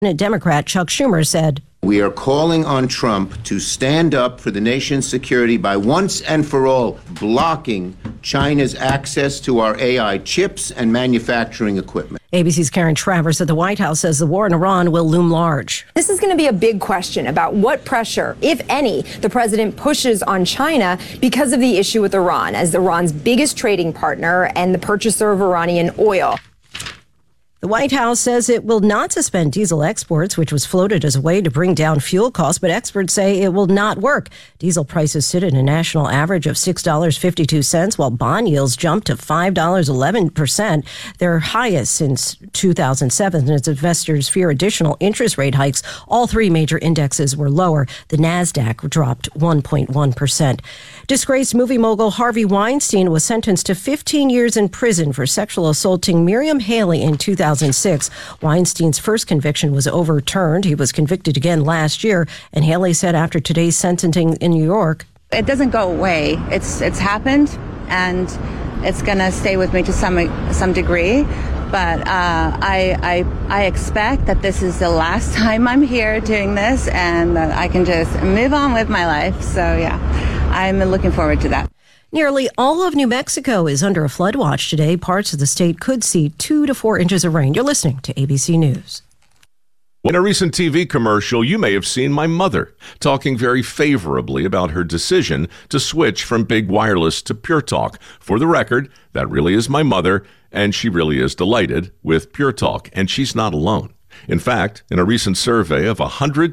Democrat Chuck Schumer said, "We are calling on Trump to stand up for the nation's security by once and for all blocking China's access to our AI chips and manufacturing equipment." ABC's Karen Travers at the White House says the war in Iran will loom large. This is going to be a big question about what pressure, if any, the president pushes on China because of the issue with Iran as Iran's biggest trading partner and the purchaser of Iranian oil. The White House says it will not suspend diesel exports, which was floated as a way to bring down fuel costs, but experts say it will not work. Diesel prices sit at a national average of $6.52, while bond yields jumped to $5.11%, their highest since 2007. As investors fear additional interest rate hikes, all three major indexes were lower. The NASDAQ dropped 1.1%. Disgraced movie mogul Harvey Weinstein was sentenced to 15 years in prison for sexual assaulting Miriam Haley in 2006. Weinstein's first conviction was overturned. He was convicted again last year, and Haley said after today's sentencing in New York, "It doesn't go away. It's happened, and it's going to stay with me to some degree. But I expect that this is the last time I'm here doing this, and that I can just move on with my life. So yeah, I'm looking forward to that." Nearly all of New Mexico is under a flood watch today. Parts of the state could see 2 to 4 inches of rain. You're listening to ABC News. In a recent TV commercial, you may have seen my mother talking very favorably about her decision to switch from big wireless to Pure Talk. For the record, that really is my mother, and she really is delighted with Pure Talk, and she's not alone. In fact, in a recent survey of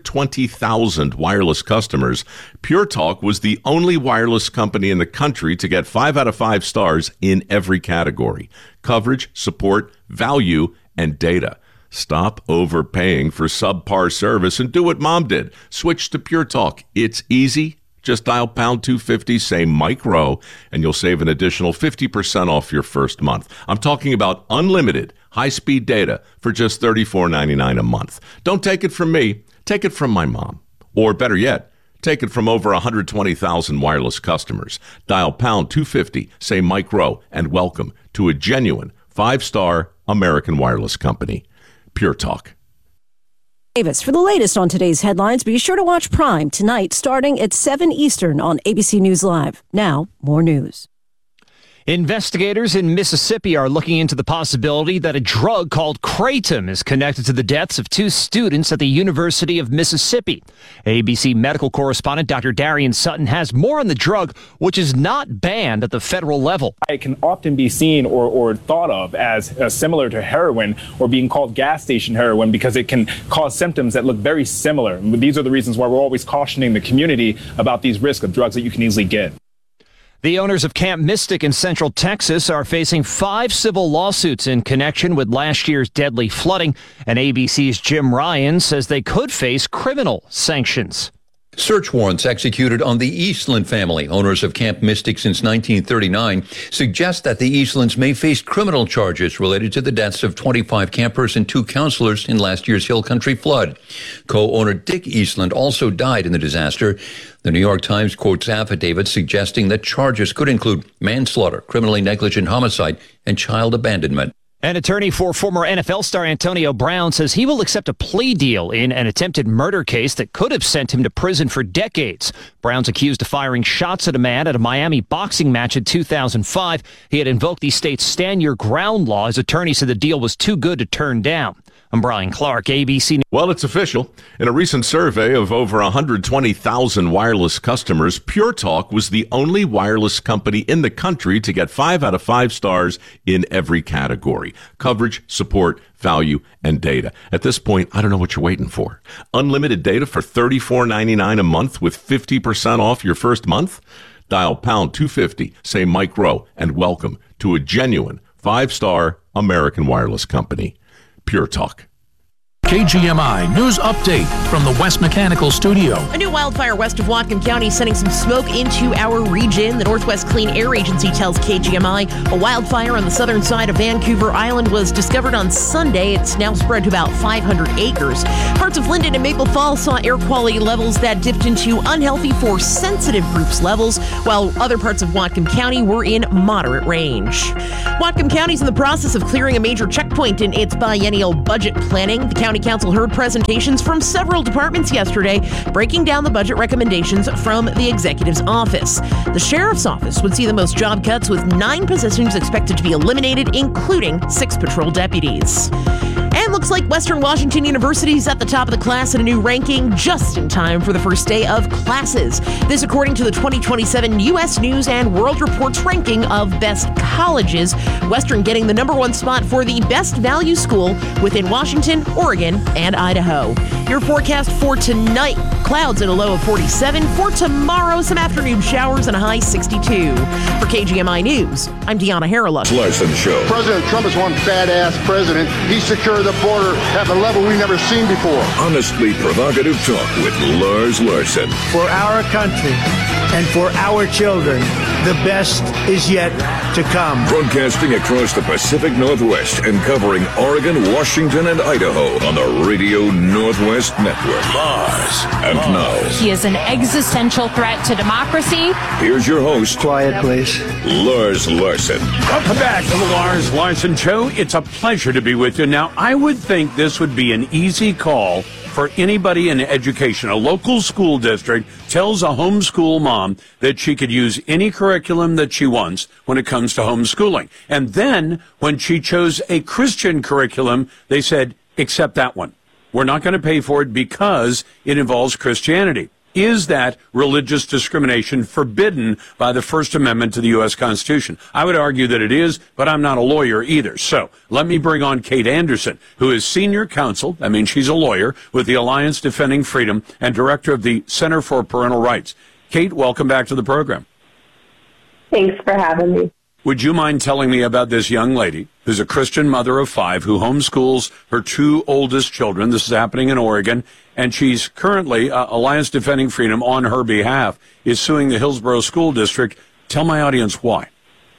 120,000 wireless customers, Pure Talk was the only wireless company in the country to get 5 out of 5 stars in every category: coverage, support, value, and data. Stop overpaying for subpar service and do what Mom did. Switch to Pure Talk. It's easy. Just dial pound 250, say Mike Rowe, and you'll save an additional 50% off your first month. I'm talking about unlimited high-speed data for just $34.99 a month. Don't take it from me. Take it from my mom. Or better yet, take it from over 120,000 wireless customers. Dial pound 250, say Mike Rowe, and welcome to a genuine 5-star American wireless company. Pure Talk. Davis, for the latest on today's headlines, be sure to watch Prime tonight starting at 7 Eastern on ABC News Live. Now, more news. Investigators in Mississippi are looking into the possibility that a drug called Kratom is connected to the deaths of 2 students at the University of Mississippi. ABC medical correspondent Dr. Darian Sutton has more on the drug, which is not banned at the federal level. It can often be seen or thought of as similar to heroin or being called gas station heroin because it can cause symptoms that look very similar. These are the reasons why we're always cautioning the community about these risks of drugs that you can easily get. The owners of Camp Mystic in Central Texas are facing 5 civil lawsuits in connection with last year's deadly flooding, and ABC's Jim Ryan says they could face criminal sanctions. Search warrants executed on the Eastland family, owners of Camp Mystic since 1939, suggest that the Eastlands may face criminal charges related to the deaths of 25 campers and 2 counselors in last year's Hill Country flood. Co-owner Dick Eastland also died in the disaster. The New York Times quotes affidavits suggesting that charges could include manslaughter, criminally negligent homicide, and child abandonment. An attorney for former NFL star Antonio Brown says he will accept a plea deal in an attempted murder case that could have sent him to prison for decades. Brown's accused of firing shots at a man at a Miami boxing match in 2005. He had invoked the state's stand your ground law. His attorney said the deal was too good to turn down. I'm Brian Clark, ABC News. Well, it's official. In a recent survey of over 120,000 wireless customers, Pure Talk was the only wireless company in the country to get 5 out of 5 stars in every category: coverage, support, value, and data. At this point, I don't know what you're waiting for. Unlimited data for $34.99 a month with 50% off your first month? Dial pound 250, say Mike Rowe, and welcome to a genuine 5-star American wireless company. Pure Talk. KGMI News Update from the West Mechanical Studio. A new wildfire west of Whatcom County sending some smoke into our region. The Northwest Clean Air Agency tells KGMI a wildfire on the southern side of Vancouver Island was discovered on Sunday. It's now spread to about 500 acres. Parts of Linden and Maple Falls saw air quality levels that dipped into unhealthy for sensitive groups levels, while other parts of Whatcom County were in moderate range. Whatcom County is in the process of clearing a major checkpoint in its biennial budget planning. The county County Council heard presentations from several departments yesterday, breaking down the budget recommendations from the executive's office. The sheriff's office would see the most job cuts, with 9 positions expected to be eliminated, including 6 patrol deputies. And looks like Western Washington University is at the top of the class in a new ranking just in time for the first day of classes. This according to the 2027 U.S. News and World Report's ranking of best colleges. Western getting the #1 spot for the best value school within Washington, Oregon, and Idaho. Your forecast for tonight: clouds and a low of 47. For tomorrow, some afternoon showers and a high 62. For KGMI News, I'm Deanna Harreluk. Larson Show. President Trump is one badass president. He secured the border at a level we've never seen before. Honestly provocative talk with Lars Larson. For our country and for our children, the best is yet to come. Broadcasting across the Pacific Northwest and covering Oregon, Washington, and Idaho on the Radio Northwest Network. Lars. And now. He is an existential threat to democracy. Here's your host. Quiet, please. Lars Larson. Welcome back to the Lars Larson Show. It's a pleasure to be with you. Now, I would think this would be an easy call for anybody in education. A local school district tells a homeschool mom that she could use any curriculum that she wants when it comes to homeschooling. And then when she chose a Christian curriculum, they said, accept that one. We're not going to pay for it because it involves Christianity. Is that religious discrimination forbidden by the First Amendment to the U.S. Constitution? I would argue that it is, but I'm not a lawyer either. So let me bring on Kate Anderson, who is senior counsel, I mean she's a lawyer, with the Alliance Defending Freedom and director of the Center for Parental Rights. Kate, welcome back to the program. Thanks for having me. Would you mind telling me about this young lady who's a Christian mother of 5 who homeschools her 2 oldest children? This is happening in Oregon, and she's currently, Alliance Defending Freedom on her behalf, is suing the Hillsborough School District. Tell my audience why.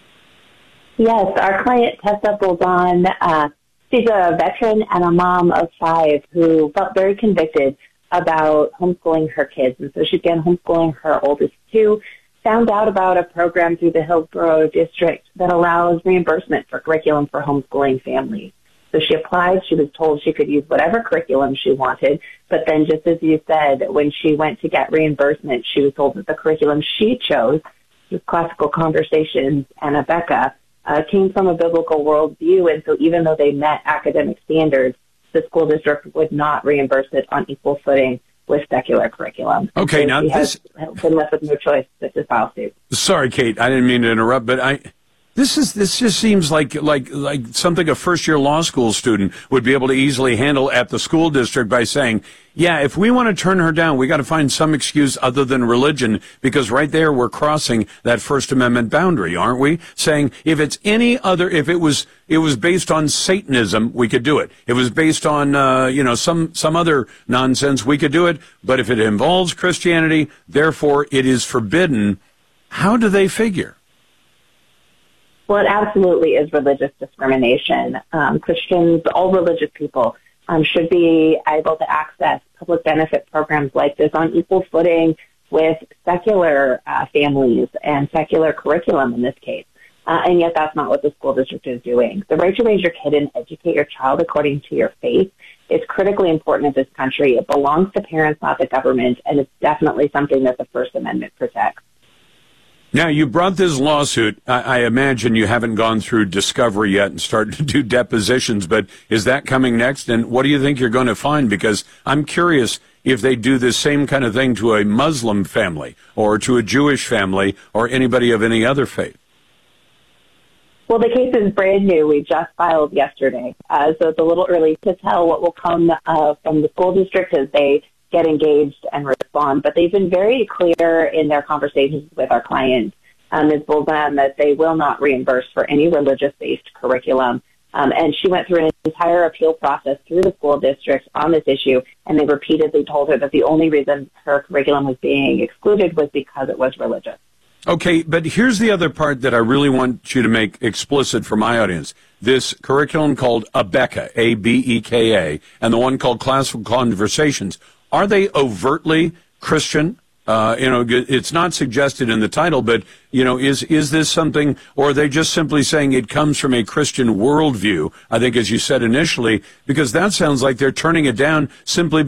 Yes, our client, Tessa Bolzon, she's a veteran and a mom of 5 who felt very convicted about homeschooling her kids. And so she began homeschooling her oldest 2, found out about a program through the Hillsborough District that allows reimbursement for curriculum for homeschooling families. So she applied. She was told she could use whatever curriculum she wanted. But then, just as you said, when she went to get reimbursement, she was told that the curriculum she chose, with Classical Conversations and Abeka, came from a biblical worldview. And so even though they met academic standards, the school district would not reimburse it on equal footing with secular curriculum. Okay, so now this has been left with no choice but to file suit. Sorry, Kate, I didn't mean to interrupt, but this just seems like something a first-year law school student would be able to easily handle at the school district by saying, yeah, if we want to turn her down, we got to find some excuse other than religion, because right there we're crossing that First Amendment boundary, aren't we? Saying if it's any other, if it was based on Satanism, we could do it. If it was based on some other nonsense, we could do it. But if it involves Christianity, therefore it is forbidden. How do they figure? Well, it absolutely is religious discrimination. Christians, all religious people, should be able to access public benefit programs like this on equal footing with secular families and secular curriculum in this case. And yet that's not what the school district is doing. The right to raise your kid and educate your child according to your faith is critically important in this country. It belongs to parents, not the government, and it's definitely something that the First Amendment protects. Now, you brought this lawsuit. I imagine you haven't gone through discovery yet and started to do depositions, but is that coming next? And what do you think you're going to find? Because I'm curious if they do the same kind of thing to a Muslim family or to a Jewish family or anybody of any other faith. Well, the case is brand new. We just filed yesterday, so it's a little early to tell what will come from the school district as they get engaged and respond. But they've been very clear in their conversations with our client, Ms. Bolzan, that they will not reimburse for any religious-based curriculum. And she went through an entire appeal process through the school district on this issue, and they repeatedly told her that the only reason her curriculum was being excluded was because it was religious. Okay, but here's the other part that I really want you to make explicit for my audience. This curriculum called Abeka, A-B-E-K-A, and the one called Classical Conversations, are they overtly Christian It's not suggested in the title, but, is this something, or are they just simply saying it comes from a Christian worldview, I think, as you said initially, because that sounds like they're turning it down simply